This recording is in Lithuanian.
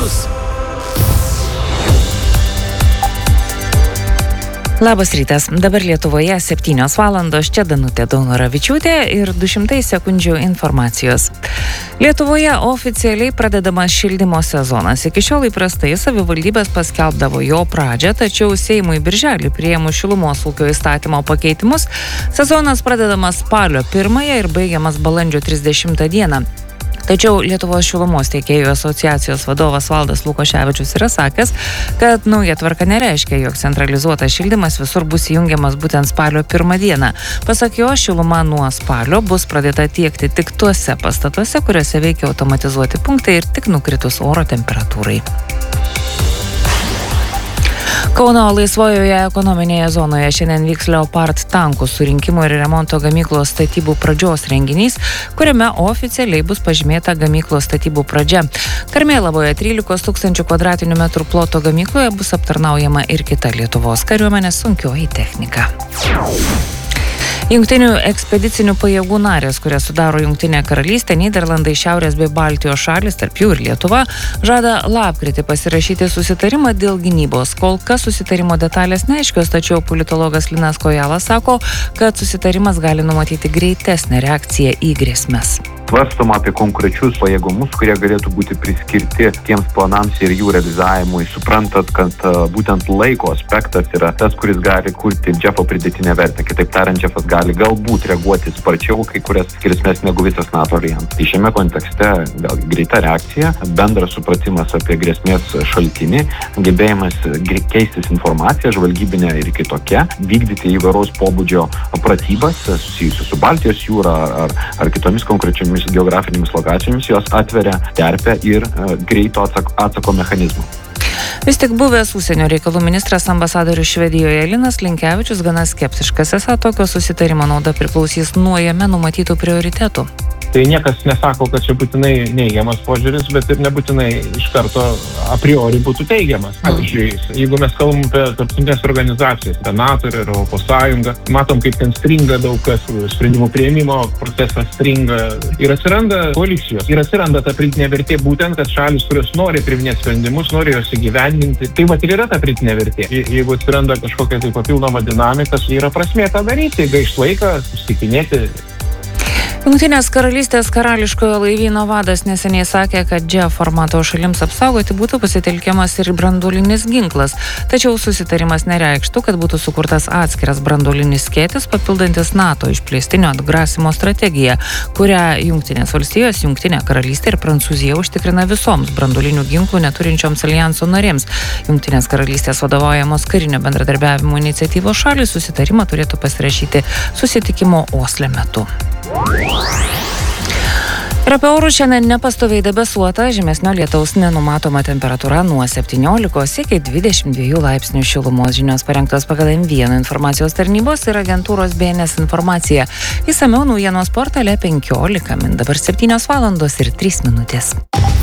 metus. Labas rytas. Dabar Lietuvoje 7 valandos, čia Danutė Daunoravičiūtė ir 200 sekundžių informacijos. Lietuvoje oficialiai pradedamas šildymo sezonas. Iki šiol įprastai savivaldybės paskelbdavo jo pradžią, tačiau Seimui birželį priėmus šilumos ūkio įstatymo pakeitimus, sezonas pradedamas spalio 1 ir baigiamas balandžio 30 dieną. Tačiau Lietuvos šilumos tiekėjų asociacijos vadovas Valdas Lukoševičius yra sakęs, kad nauja tvarka nereiškia, jog centralizuotas šildymas visur bus įjungiamas būtent spalio 1 dieną. Pasak jo, šiluma nuo spalio bus pradėta tiekti tik tuose pastatuose, kuriuose veikia automatizuoti punktai ir tik nukritus oro temperatūrai. Kauno laisvojoje ekonominėje zonoje šiandien vyks Leopard tankų surinkimo ir remonto gamyklos statybų pradžios renginys, kuriame oficialiai bus pažymėta gamyklos statybų pradžia. Karmėlavoje 13 000 kvadratinių metrų ploto gamykloje bus aptarnaujama ir kita Lietuvos kariuomenės sunkioji technika. Jungtinių ekspedicinių pajėgų narės, kurias sudaro Jungtinė karalystė, Nyderlandai, Šiaurės bei Baltijos šalis, tarp jų ir Lietuva, žada lapkritį pasirašyti susitarimą dėl gynybos. Kol kas susitarimo detalės neaiškios, tačiau politologas Linas Kojala sako, kad susitarimas gali numatyti greitesnę reakciją į grėsmes. Svarstoma apie konkrečius pajėgumus, kurie galėtų būti priskirti tiems planams ir jų realizavimui. Suprantat, kad būtent laiko aspektas yra tas, kuris gali kurti JEF pridėtinę vertę. Kitaip tariant, JEF gali galbūt reaguoti sparčiau kai kurias grėsmes negu visas NATO aljansas. Tai šiame kontekste vėlgi greita reakcija, bendras supratimas apie grėsmės šaltinį, gebėjimas keistis informaciją, žvalgybinę ir kitokią, vykdyti įvairaus pobūdžio pratybas susijusius su Baltijos jūra ar kitomis konkrečiomis geografinėmis lokacijomis, jos atveria terpę ir greito atsako mechanizmų. Vis tik buvęs užsienio reikalų ministras ambasadorius Švedijoje Linas Linkevičius gana skeptiškas, esą tokio susitarimo nauda priklausys nuo jame numatytų prioritetų. Tai niekas nesako, kad čia būtinai neigiamas požiūris, bet ir nebūtinai iš karto a priori būtų teigiamas. Pavyzdžiui, jeigu mes kalbam apie tarptautinės organizacijas, NATO ir Europos Sąjungą, matom, kaip ten stringa daug kas, sprendimų priėmimo procesas stringa ir atsiranda koalicijos. Ir atsiranda ta pridėtinė vertė būtent, kad šalis, kurios nori priiminėti sprendimus, nori juos įgyvendinti. Tai vat ir yra ta pridėtinė vertė. Jeigu atsiranda kažkokia tai papildoma dinamika, yra prasmė tą daryti, gaišt laiką, susitikinėti. Jungtinės karalystės karališkojo laivyno vadas neseniai sakė, kad JEF formato šalims apsaugoti būtų pasitelkiamas ir branduolinis ginklas. Tačiau susitarimas nereikštų, kad būtų sukurtas atskiras branduolinis skėtis, papildantis NATO išplėstinio atgrasimo strategiją, kurią Jungtinės valstijos, Jungtinė karalystė ir Prancūzija užtikrina visoms branduolinių ginklų neturinčioms aljanso narėms. Jungtinės karalystės vadovaujamos karinio bendradarbiavimo iniciatyvos šalys susitarimą turėtų pasirašyti susitikimo Osle metu. Ir apie orus šiandien nepastoviai debesuota, žemesnio lietaus nenumatoma temperatūra nuo 17 iki 22 laipsnių šilumos. Žinios parengtos pagal M1 informacijos tarnybos ir agentūros BNS informacija. Išsamiau naujienos portale 15 min. Dabar 7 valandos ir 3 minutės.